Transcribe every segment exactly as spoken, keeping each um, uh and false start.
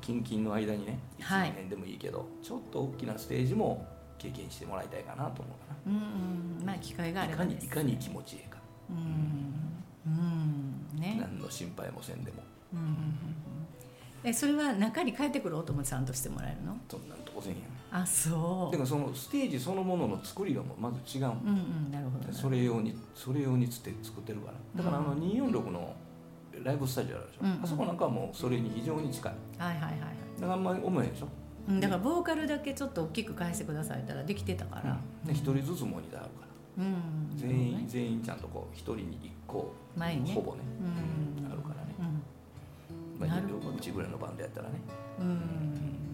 近々の間にねいち、 はいにねんでもいいけどちょっと大きなステージも経験してもらいたいかなと思うかうんうん、まあ機会があな。いかにればです、 いかに気持ちいいか、 うんうんね、 何の心配もせんでも。 うんうんうんうん、えそれは中に帰ってくるお友ちゃんとしてもらえるの？ そんなんとこせんやん。 あ、そうでもそのステージそのものの作りがもうまず違う、 うんうん、なるほど。 それ用にそれ用につって作ってるからだからあのにひゃくよんじゅうろくのライブスタジオあるでしょ、 うんうん、 あそこなんかはもうそれに非常に近い。 はいはいはいはい。 だからあんまり思えへんでしょ、 うん、だからボーカルだけちょっと大きく返してくださいったらできてたから、 うん、で一人ずつモニターあるから、 うん、 全員、ね、全員ちゃんとこう一人に一個前にねほぼね、 うん、 あるからね、 うん、 まあ、 なるほど。 うちぐらいのバンドやったらね、 うん、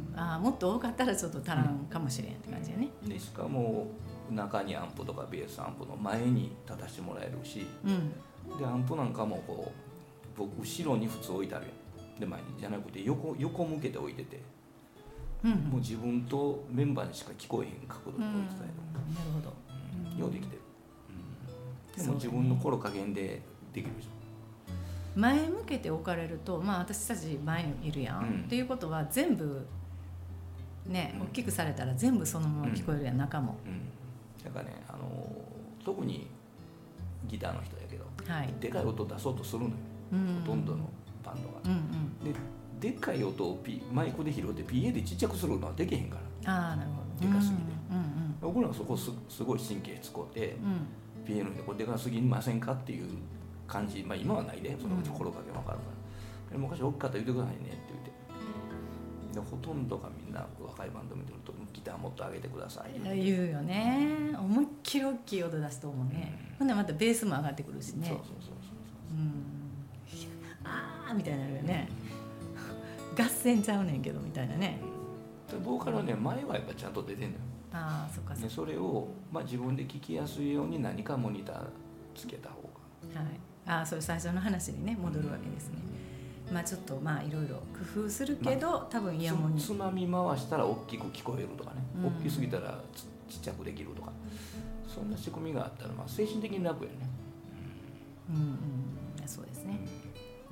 あもっと多かったらちょっと足らんかもしれんって感じやね、 でしかも中にアンプとかベースアンプの前に立たせてもらえるし、 うん、 でアンプなんかもこう僕後ろに普通置いてあるやん、で前にじゃなくて横横向けて置いてて、 うん、 もう自分とメンバーにしか聞こえへん角度で置いてたりとか、 なるほど、 うん、ようできてる、うん、でも自分の頃加減でできるでしょ。 前向けて置かれると、まあ私たち前にいるやん、 うん、 っていうことは全部ね、うん、大きくされたら全部そのまま聞こえるやん、うん、中も、 うん、だからね、あの特にギターの人やけど、 はい、 でかい音出そうとするのよ、うん、ほとんどのバンドが、うんうん、ででっかい音を、P、マイクで拾って ピーエー でちっちゃくするのはできへんから。 ああ、なるほど。 でかすぎて、 うんうん、 僕らはそこ す, すごい神経使って、うん、ピーエー のでこれでかすぎませんかっていう感じ、まあ今はないで、そのうち心かけ分かるから、うん、昔大きかったら言ってくださいねって言って、でほとんどがみんな若いバンド見てるとギターもっと上げてください言うよね。思いっきり大きい音出すと思うね、うん、ほんでまたベースも上がってくるしね。 そうそうそうそう、うん、 あーみたいになるよね、合戦ちゃうねんけどみたいなね、 うん、ボーカルはね前はやっぱちゃんと出てんのよ。 ああ、そっかそっか。 でそれを、まあ、自分で聞きやすいように何かモニターつけた方が、はい、ああ、それ最初の話にね戻るわけですね、うん、まあちょっとまあいろいろ工夫するけど、まあ、多分イヤモニつまみ回したら大きく聞こえるとかね、うん、大きすぎたらちっちゃくできるとか、そんな仕組みがあったらまあ精神的に楽やね。 うんうん、うん、そうですね、うん、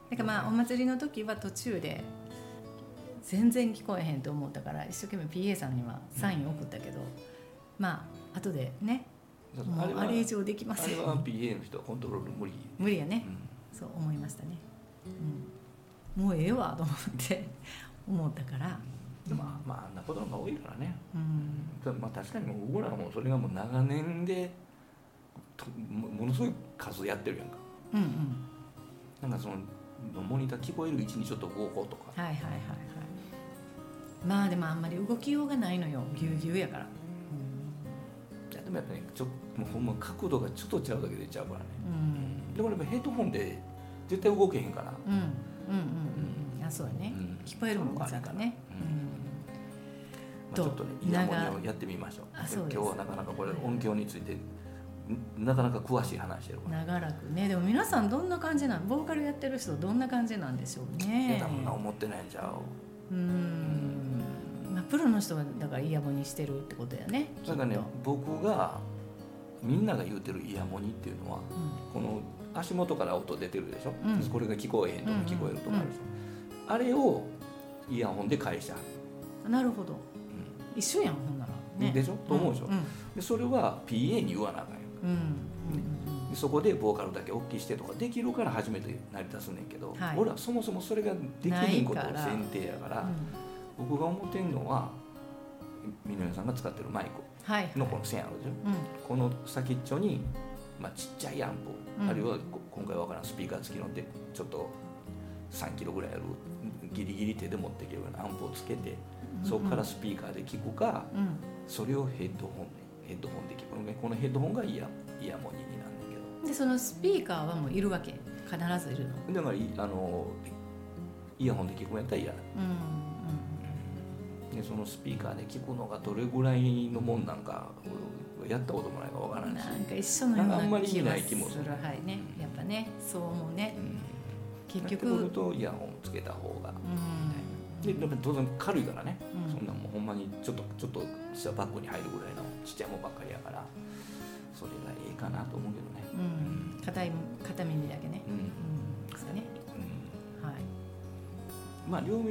だからまあお祭りの時は途中で全然聞こえへんと思ったから一生懸命 ピーエー さんにはサインを送ったけど、うん、まあ後でね、もうあれ以上できません。 あれは ピーエー の人はコントロール無理無理やね、うん、そう思いましたね、うん、もうええわと思って思ったから、 でもまああんなことが多いからね、うん、まあ確かにもう僕らはもうそれがもう長年でものすごい数やってるやんか、うんうん、なんかそのモニター聞こえる位置にちょっと動こうとか、 はいはいはいはい、まあでもあんまり動きようがないのよ、ぎゅうぎゅうやから、 うん、いやでもやっぱねちょもうほんま角度がちょっとちゃうだけでちゃうからね、うん、でもやっぱヘッドホンで絶対動けへんから、 うんうんうんうん、あそうだね、うん、聞こえるもんね、ちゃんとね、 まあ、ちょっとねイヤモニをやってみましょう。 あそうです。 今日はなかなかこれ音響についてなかなか詳しい話してるから長らくね。でも皆さんどんな感じなん、ボーカルやってる人どんな感じなんでしょうね。 いや、そんな思ってないんちゃう。 うーん、まあ、プロの人はだからイヤモニしてるってことやね。 だからね、僕がみんなが言うてるイヤモニっていうのは、うん、この足元から音出てるでしょ、うん、これが聞こえへんとか聞こえるとかあるでしょ、うんうん、あれをイヤホンで返した。 なるほど、うん、一緒やんほんなら、ね、 でしょと思うでしょ、うんうん、でそれは ピーエー に言わなあかんよ、うんうんうん、でそこでボーカルだけ大きいしてとかできるから初めて成り立つねんけど、はい、俺はそもそもそれができへんことを前提やから、うん、僕が思ってんのはみのりさんが使ってるマイクのこの線あるでしょ、はいはい、この先っちょに、まあ、ちっちゃいアンプ、うん、あるいは今回わからんスピーカー付きのでちょっとさんキロぐらいあるギリギリ手で持っていけるようなアンプをつけて、うん、そこからスピーカーで聞くか、うん、それをヘッドホンでヘッドホンで聞く、このヘッドホンがイヤイヤモニになるんだけど、 でそのスピーカーはもういるわけ、必ずいるのだからあのイヤホンで聞くんやったら嫌だ、うんうん、でそのスピーカーで聞くのがどれぐらいのもんなんかやったこともないかわからないし、 なんか一緒のような気がする、 ない気もする、 はいね、やっぱねそう思うね、うん、結局なってくるとイヤホンつけた方が、うん、で当然軽いからね、うん、そんなもうほんまにちょっとちょっとしたバッグに入るぐらいのちっちゃいもんばっかりやから、それがいいかなと思うけどね、 うん、片い片耳だけね、うんうん、ですかね、うん、はい、 まあ両耳